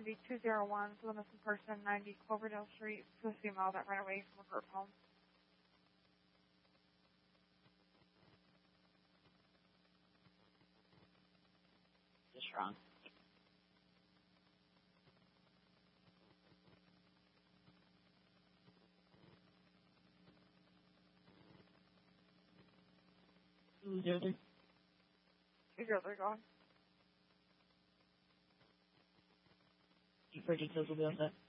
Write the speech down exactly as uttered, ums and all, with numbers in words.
be two zero one for the missing person, ninety Cloverdale Street, to a female that ran away from a group home. Just wrong. Two zero three. two zero three, go on. You for details will be on set.